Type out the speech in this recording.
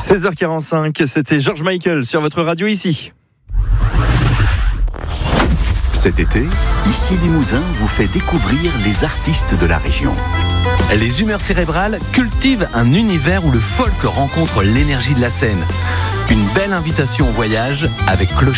16h45, c'était George Michael sur votre radio ici. Cet été, Ici Limousin vous fait découvrir les artistes de la région. Les humeurs cérébrales cultivent un univers où le folk rencontre l'énergie de la scène. Une belle invitation au voyage avec Clocher.